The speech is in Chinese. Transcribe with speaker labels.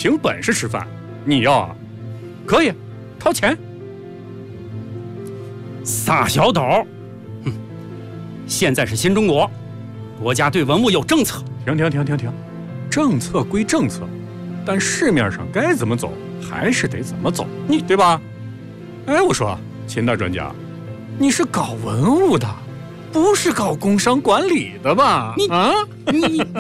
Speaker 1: 凭本事吃饭，你要啊？可以，掏钱。
Speaker 2: 撒小斗，现在是新中国，国家对文物有政策。
Speaker 1: 停，政策归政策，但市面上该怎么走还是得怎么走，对吧？哎，我说秦大专家，你是搞文物的，不是搞工商管理的吧？
Speaker 2: 你